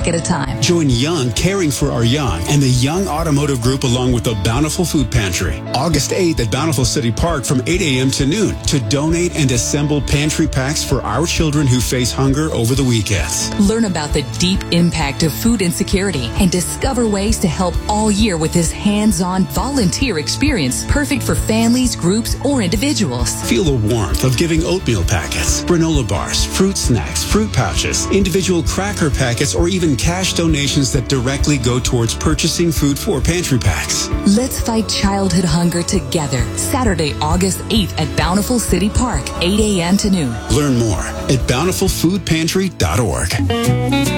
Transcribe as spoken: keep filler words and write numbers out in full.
pack at a time. Join Young Caring for Our Young and the Young Automotive Group along with the Bountiful Food Pantry. August eighth at Bountiful City Park from eight a.m. to noon to donate and assemble pantry packs for our children who face hunger over the weekends. Learn about the deep impact of food insecurity and discover ways to help all year with this hands-on volunteer experience perfect for families, groups, or individuals. Feel the warmth of giving oatmeal packets, granola bars, fruit snacks, fruit pouches, individual cracker packets, or even cash donations that directly go towards purchasing food for pantry packs. Let's fight childhood hunger together. Saturday, August eighth at Bountiful City Park, eight a.m. to noon. Learn more at bountiful food pantry dot org.